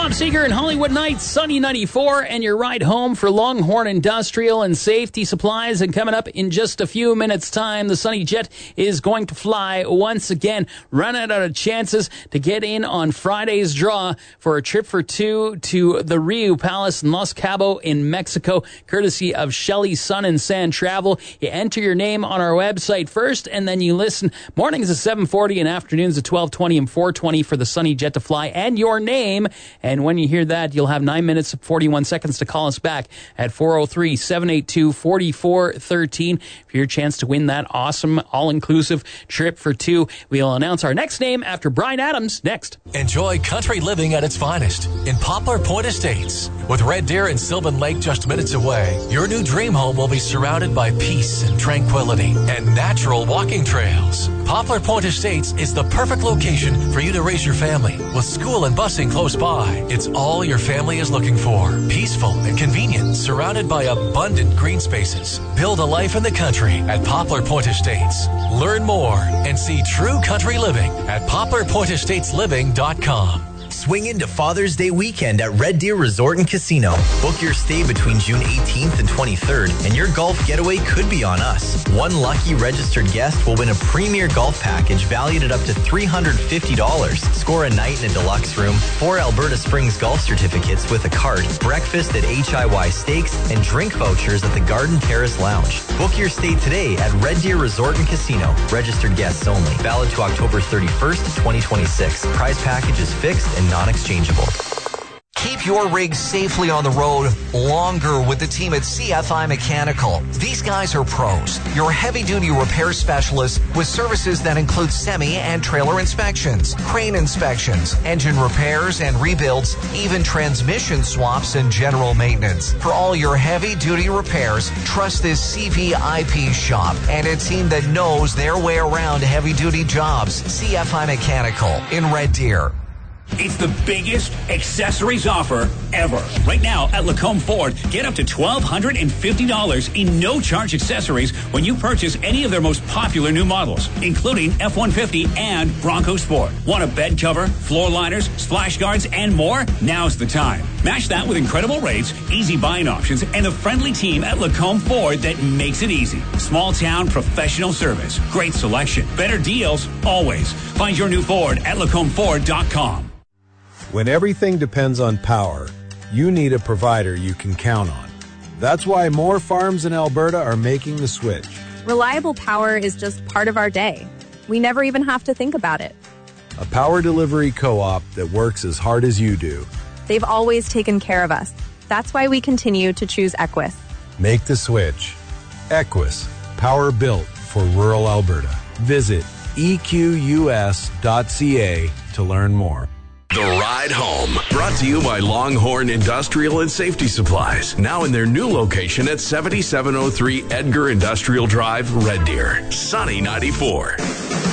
Bob Seeger and Hollywood Nights, Sunny 94, and your ride home for Longhorn Industrial and Safety Supplies. And coming up in just a few minutes' time, the Sunny Jet is going to fly once again, running out of chances to get in on Friday's draw for a trip for two to the Riu Palace in Los Cabos in Mexico, courtesy of Shelley Sun and Sand Travel. You enter your name on our website first, and then you listen mornings at 7:40 and afternoons at 12:20 and 4:20 for the Sunny Jet to fly and your name. And when you hear that, you'll have 9 minutes and 41 seconds to call us back at 403-782-4413 for your chance to win that awesome all-inclusive trip for two. We'll announce our next name after Brian Adams next. Enjoy country living at its finest in Poplar Point Estates. With Red Deer and Sylvan Lake just minutes away, your new dream home will be surrounded by peace and tranquility and natural walking trails. Poplar Point Estates is the perfect location for you to raise your family with school and busing close by. It's all your family is looking for. Peaceful and convenient, surrounded by abundant green spaces. Build a life in the country at Poplar Point Estates. Learn more and see true country living at poplarpointestatesLiving.com. Swing into Father's Day weekend at Red Deer Resort and Casino. Book your stay between June 18th and 23rd, and your golf getaway could be on us. One lucky registered guest will win a premier golf package valued at up to $350. Score a night in a deluxe room, 4 Alberta Springs golf certificates with a card, breakfast at HIY Steaks, and drink vouchers at the Garden Terrace Lounge. Book your stay today at Red Deer Resort and Casino. Registered guests only. Valid to October 31st, 2026. Prize package is fixed and non-exchangeable. Keep your rig safely on the road longer with the team at CFI Mechanical. These guys are pros, your heavy-duty repair specialists with services that include semi and trailer inspections, crane inspections, engine repairs and rebuilds, even transmission swaps and general maintenance. For all your heavy-duty repairs, trust this CVIP shop and a team that knows their way around heavy-duty jobs. CFI Mechanical in Red Deer. It's the biggest accessories offer ever. Right now at Lacombe Ford, get up to $1,250 in no-charge accessories when you purchase any of their most popular new models, including F-150 and Bronco Sport. Want a bed cover, floor liners, splash guards, and more? Now's the time. Match that with incredible rates, easy buying options, and a friendly team at Lacombe Ford that makes it easy. Small town professional service. Great selection. Better deals always. Find your new Ford at LacombFord.com. When everything depends on power, you need a provider you can count on. That's why more farms in Alberta are making the switch. Reliable power is just part of our day. We never even have to think about it. A power delivery co-op that works as hard as you do. They've always taken care of us. That's why we continue to choose Equus. Make the switch. Equus, power built for rural Alberta. Visit equs.ca to learn more. The Ride Home, brought to you by Longhorn Industrial and Safety Supplies, now in their new location at 7703 Edgar Industrial Drive, Red Deer. Sunny 94.